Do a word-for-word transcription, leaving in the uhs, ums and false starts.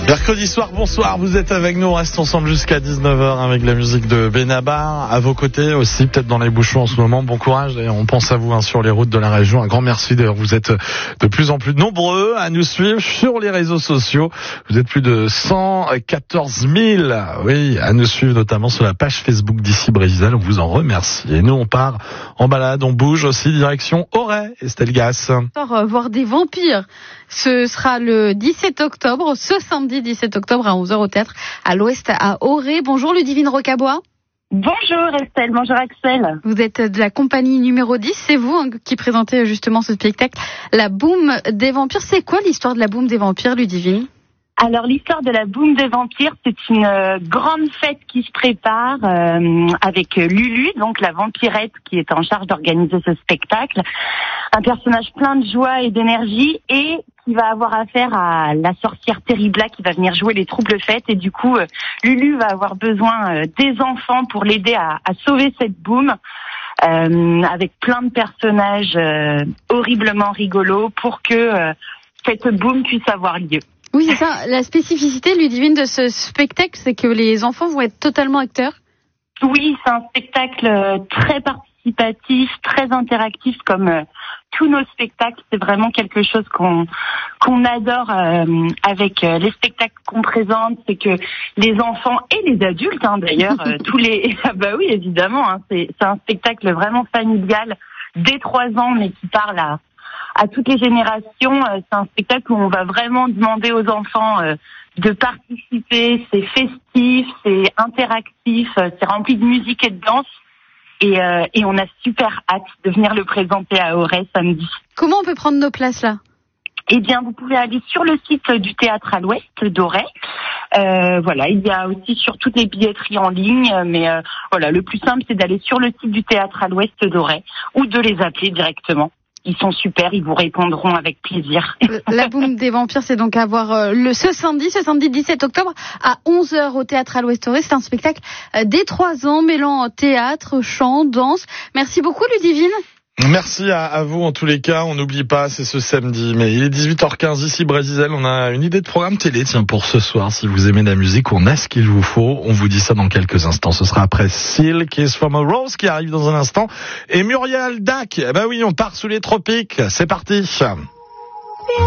Mercredi soir, bonsoir, vous êtes avec nous, on reste ensemble jusqu'à dix-neuf heures avec la musique de Benabar. À vos côtés aussi, peut-être dans les bouchons en ce moment, bon courage, d'ailleurs on pense à vous hein, sur les routes de la région. Un grand merci, d'ailleurs vous êtes de plus en plus nombreux à nous suivre sur les réseaux sociaux. Vous êtes plus de cent quatorze mille, oui, à nous suivre notamment sur la page Facebook d'Ici Brésil, on vous en remercie. Et nous on part en balade, on bouge aussi direction Auray, Estelle Gass. Voir des vampires. Ce sera le dix-sept octobre, ce samedi dix-sept octobre à onze heures au théâtre à l'Ouest à Auray. Bonjour Ludivine Rocabois. Bonjour Estelle, bonjour Axel. Vous êtes de la compagnie numéro dix, c'est vous hein, qui présentez justement ce spectacle, La Boum des Vampires. C'est quoi l'histoire de La Boum des Vampires, Ludivine ? Alors l'histoire de la Boum des Vampires, c'est une euh, grande fête qui se prépare euh, avec Lulu, donc la vampirette qui est en charge d'organiser ce spectacle. Un personnage plein de joie et d'énergie et qui va avoir affaire à la sorcière Terribla qui va venir jouer les troubles fêtes. Et du coup, euh, Lulu va avoir besoin euh, des enfants pour l'aider à, à sauver cette Boum. Euh, avec plein de personnages euh, horriblement rigolos pour que euh, cette Boum puisse avoir lieu. Oui, c'est ça. La spécificité, Ludivine, de ce spectacle, c'est que les enfants vont être totalement acteurs. Oui, c'est un spectacle très participatif, très interactif, comme euh, tous nos spectacles. C'est vraiment quelque chose qu'on qu'on adore euh, avec euh, les spectacles qu'on présente. C'est que les enfants et les adultes, hein, d'ailleurs, euh, tous les... Ah bah oui, évidemment, hein, c'est, c'est un spectacle vraiment familial, dès trois ans, mais qui parle à... à toutes les générations. C'est un spectacle où on va vraiment demander aux enfants de participer. C'est festif, c'est interactif, c'est rempli de musique et de danse. Et, euh, et on a super hâte de venir le présenter à Auray samedi. Comment on peut prendre nos places là ? Eh bien, vous pouvez aller sur le site du Théâtre à l'Ouest d'Auray. Euh, voilà, il y a aussi sur toutes les billetteries en ligne, mais euh, voilà, le plus simple, c'est d'aller sur le site du Théâtre à l'Ouest d'Auray ou de les appeler directement. Ils sont super, ils vous répondront avec plaisir. La Boum des Vampires, c'est donc à voir euh, le, ce samedi, ce samedi dix-sept octobre à onze heures au Théâtre à l'Ouest Auray. C'est un spectacle euh, dès trois ans, mêlant théâtre, chant, danse. Merci beaucoup Ludivine. Merci à, à vous en tous les cas, on n'oublie pas, c'est ce samedi, mais il est dix-huit heures quinze ici Brésil, on a une idée de programme télé, tiens, pour ce soir, si vous aimez la musique, on a ce qu'il vous faut, on vous dit ça dans quelques instants, ce sera après Seal, Kiss from a Rose qui arrive dans un instant, et Muriel Dac, bah oui, on part sous les tropiques, c'est parti.